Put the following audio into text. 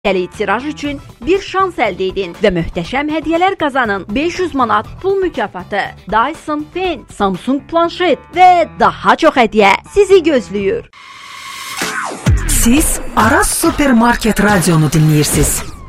Dəli tiraj üçün bir şans əldə edin və möhtəşəm hədiyyələr qazanın. 500 manat pul mükafatı, Dyson Fen, Samsung planşet və daha çox hədiyyə sizi gözləyir. Siz Aras Supermarket radionu dinləyirsiniz.